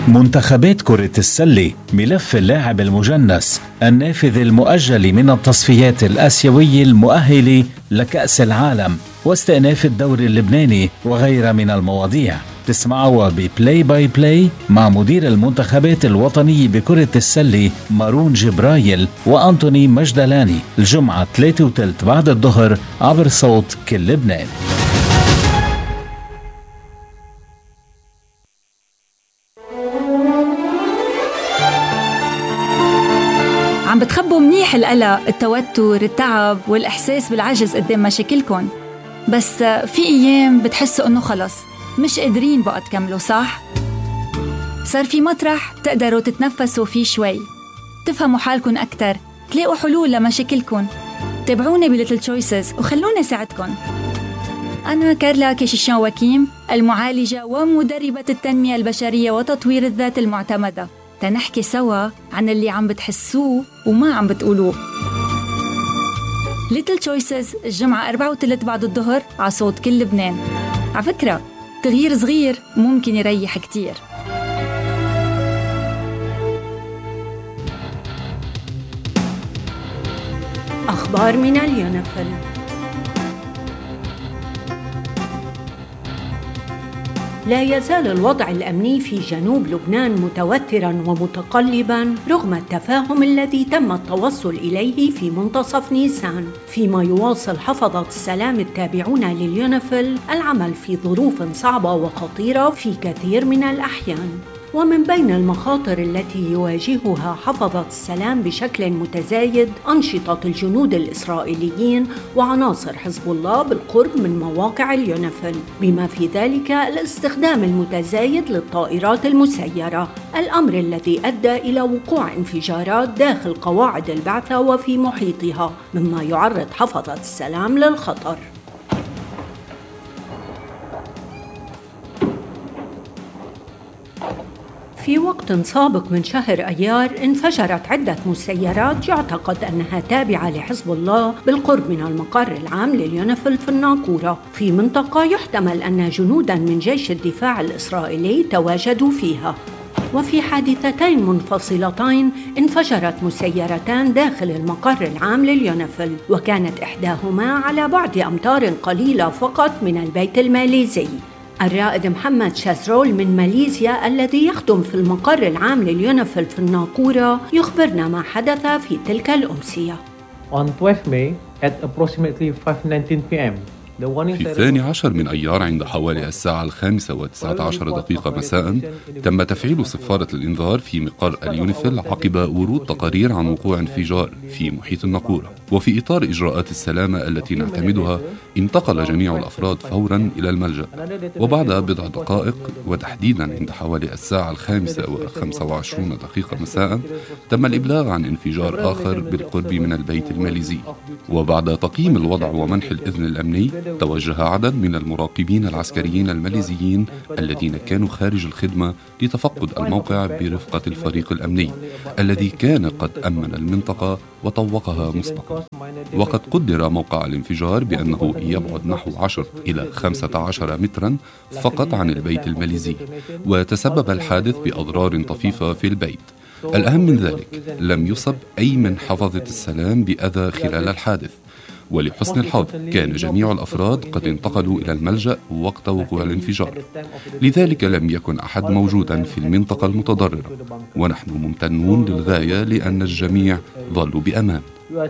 منتخبات كرة السلة، ملف اللاعب المجنس، النافذ المؤجل من التصفيات الآسيوية المؤهلة لكأس العالم، واستئناف الدوري اللبناني وغيرها من المواضيع. تسمعوا ببلاي باي بلاي مع مدير المنتخبات الوطنية بكرة السلة مارون جبرايل وأنتوني مجدلاني الجمعة 3:30 بعد الظهر عبر صوت كل لبنان. عم بتخبوا منيح القلق، التوتر، التعب والإحساس بالعجز قدام مشاكلكن، بس في أيام بتحسوا إنه خلص مش قادرين بقى تكملوا، صح؟ صار في مطرح تقدروا تتنفسوا فيه شوي، تفهموا حالكن أكتر، تلاقوا حلول لمشاكلكن. تابعوني بليتل تشويسز وخلوني ساعدكن. أنا كارلا كيشيشان وكيم، المعالجة ومدربة التنمية البشرية وتطوير الذات المعتمدة، تنحكي سوا عن اللي عم بتحسوه وما عم بتقولوه. ليتل تشويسز الجمعة 4:03 بعد الظهر على صوت كل لبنان. على فكرة تغيير صغير ممكن يريح كتير. أخبار من اليونفل. لا يزال الوضع الأمني في جنوب لبنان متوتراً ومتقلباً رغم التفاهم الذي تم التوصل إليه في منتصف نيسان، فيما يواصل حفظة السلام التابعون لليونفل العمل في ظروف صعبة وخطيرة في كثير من الأحيان. ومن بين المخاطر التي يواجهها حفظة السلام بشكل متزايد أنشطة الجنود الإسرائيليين وعناصر حزب الله بالقرب من مواقع اليونفل، بما في ذلك الاستخدام المتزايد للطائرات المسيرة، الأمر الذي أدى إلى وقوع انفجارات داخل قواعد البعثة وفي محيطها، مما يعرض حفظة السلام للخطر. في وقت سابق من شهر أيار انفجرت عدة مسيرات يعتقد أنها تابعة لحزب الله بالقرب من المقر العام لليونفل في الناقورة، في منطقة يحتمل أن جنوداً من جيش الدفاع الإسرائيلي تواجدوا فيها. وفي حادثتين منفصلتين انفجرت مسيرتان داخل المقر العام لليونفل، وكانت إحداهما على بعد أمتار قليلة فقط من البيت الماليزي. الرائد محمد شازرول من ماليزيا الذي يخدم في المقر العام لليونفل في الناقورة يخبرنا ما حدث في تلك الأمسية. On 12 May at approximately 5:19 p.m. في 12 من أيار عند حوالي الساعة 5:19 مساء تم تفعيل صفارة الإنذار في مقر اليونفل عقب ورود تقارير عن وقوع انفجار في محيط الناقورة. وفي إطار إجراءات السلامة التي نعتمدها انتقل جميع الأفراد فورا إلى الملجأ، وبعد بضع دقائق وتحديدا عند حوالي الساعة 5:25 مساء تم الإبلاغ عن انفجار آخر بالقرب من البيت الماليزي. وبعد تقييم الوضع ومنح الإذن الأمني توجه عدد من المراقبين العسكريين الماليزيين الذين كانوا خارج الخدمة لتفقد الموقع برفقة الفريق الأمني الذي كان قد أمن المنطقة وطوقها مسبقا. وقد قدر موقع الانفجار بأنه يبعد نحو 10 إلى 15 مترا فقط عن البيت الماليزي، وتسبب الحادث بأضرار طفيفة في البيت. الأهم من ذلك لم يصب أي من حفظة السلام بأذى خلال الحادث، ولحسن الحظ كان جميع الأفراد قد انتقلوا إلى الملجأ وقت وقوع الانفجار، لذلك لم يكن أحد موجودا في المنطقة المتضررة، ونحن ممتنون للغاية لأن الجميع ظلوا بأمان.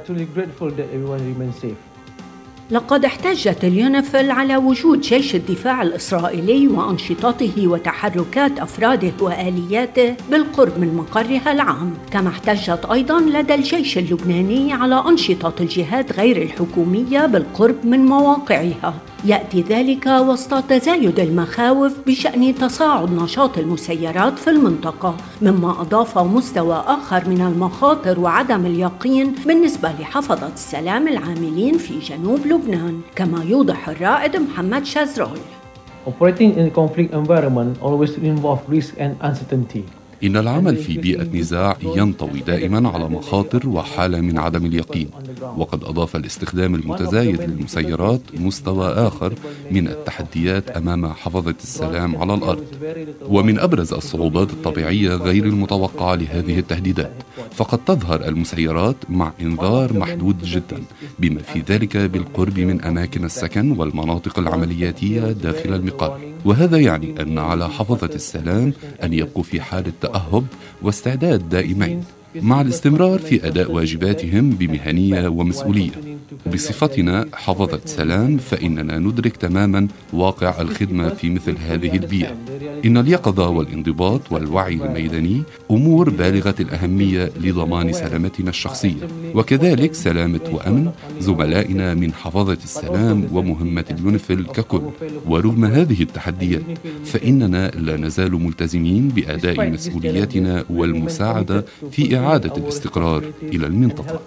لقد احتجت اليونفل على وجود جيش الدفاع الإسرائيلي وأنشطته وتحركات أفراده وآلياته بالقرب من مقرها العام، كما احتجت أيضاً لدى الجيش اللبناني على أنشطة الجهات غير الحكومية بالقرب من مواقعها. يأتي ذلك وسط تزايد المخاوف بشأن تصاعد نشاط المسيرات في المنطقة، مما أضاف مستوى آخر من المخاطر وعدم اليقين بالنسبة لحفظة السلام العاملين في جنوب لبنان، كما يوضح الرائد محمد شازرول. Operating in a conflict environment always involves risk and uncertainty. إن العمل في بيئة نزاع ينطوي دائما على مخاطر وحالة من عدم اليقين، وقد أضاف الاستخدام المتزايد للمسيرات مستوى آخر من التحديات أمام حفظة السلام على الأرض. ومن أبرز الصعوبات الطبيعية غير المتوقعة لهذه التهديدات، فقد تظهر المسيرات مع إنذار محدود جدا، بما في ذلك بالقرب من أماكن السكن والمناطق العملياتية داخل المقر. وهذا يعني أن على حفظة السلام أن يبقوا في حالة تأهب واستعداد دائمين، مع الاستمرار في أداء واجباتهم بمهنية ومسؤولية. بصفتنا حفظة سلام فإننا ندرك تماما واقع الخدمة في مثل هذه البيئة. إن اليقظة والانضباط والوعي الميداني أمور بالغة الأهمية لضمان سلامتنا الشخصية، وكذلك سلامة وأمن زملائنا من حفظة السلام ومهمة اليونيفيل ككل. ورغم هذه التحديات فإننا لا نزال ملتزمين بأداء مسؤولياتنا والمساعدة في إعادة الاستقرار إلى المنطقة.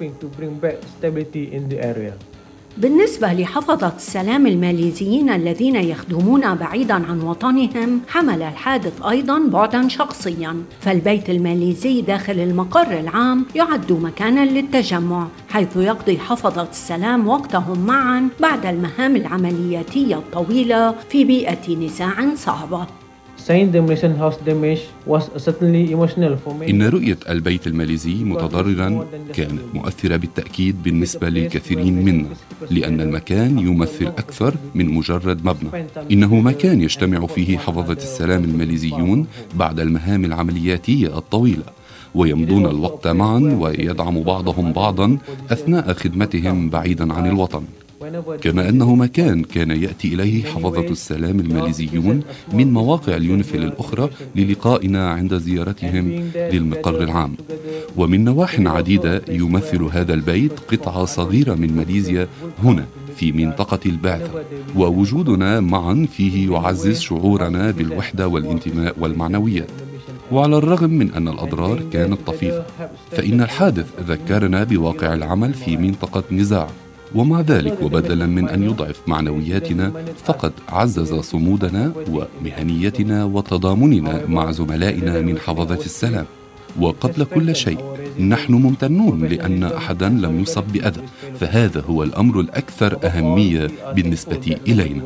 بالنسبة لحفظة السلام الماليزيين الذين يخدمون بعيداً عن وطنهم، حمل الحادث أيضاً بعداً شخصياً، فالبيت الماليزي داخل المقر العام يعد مكاناً للتجمع، حيث يقضي حفظة السلام وقتهم معاً بعد المهام العملياتية الطويلة في بيئة نزاع صعبة. إن رؤية البيت الماليزي متضرراً كانت مؤثرة بالتأكيد بالنسبة للكثيرين منا، لأن المكان يمثل أكثر من مجرد مبنى. إنه مكان يجتمع فيه حفظة السلام الماليزيون بعد المهام العملياتية الطويلة، ويمضون الوقت معاً ويدعم بعضهم بعضاً أثناء خدمتهم بعيداً عن الوطن. كما أنه مكان كان يأتي إليه حفظة السلام الماليزيون من مواقع اليونيفيل الأخرى للقائنا عند زيارتهم للمقر العام. ومن نواح عديدة يمثل هذا البيت قطعة صغيرة من ماليزيا هنا في منطقة البعثة، ووجودنا معا فيه يعزز شعورنا بالوحدة والانتماء والمعنويات. وعلى الرغم من أن الأضرار كانت طفيفة، فإن الحادث ذكرنا بواقع العمل في منطقة نزاع، ومع ذلك وبدلا من أن يضعف معنوياتنا فقد عزز صمودنا ومهنيتنا وتضامننا مع زملائنا من حفظة السلام. وقبل كل شيء نحن ممتنون لأن أحدا لم يصب بأذى، فهذا هو الأمر الأكثر أهمية بالنسبة إلينا.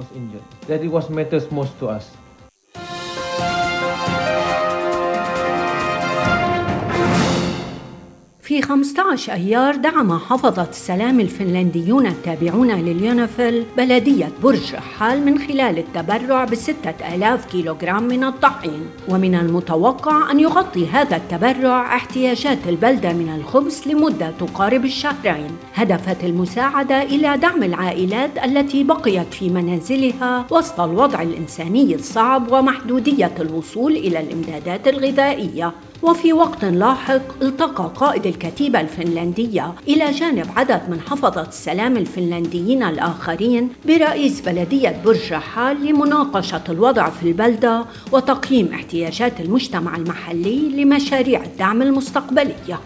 في 15 أيار دعم حفظة السلام الفنلنديون التابعون لليونيفيل بلدية برج رحال من خلال التبرع ب6,000 كيلوغرام من الطحين، ومن المتوقع أن يغطي هذا التبرع احتياجات البلدة من الخبز لمدة تقارب الشهرين. هدفت المساعدة إلى دعم العائلات التي بقيت في منازلها وسط الوضع الإنساني الصعب ومحدودية الوصول إلى الإمدادات الغذائية. وفي وقت لاحق التقى قائد الكتيبة الفنلندية إلى جانب عدد من حفظة السلام الفنلنديين الآخرين برئيس بلدية برج رحال لمناقشة الوضع في البلدة وتقييم احتياجات المجتمع المحلي لمشاريع الدعم المستقبلية.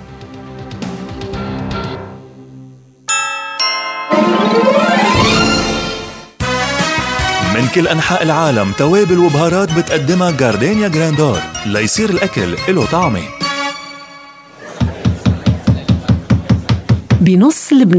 من كل أنحاء العالم توابل وبهارات بتقدمها جاردينيا جراندور ليصير الأكل له طعمه. بنص لبنان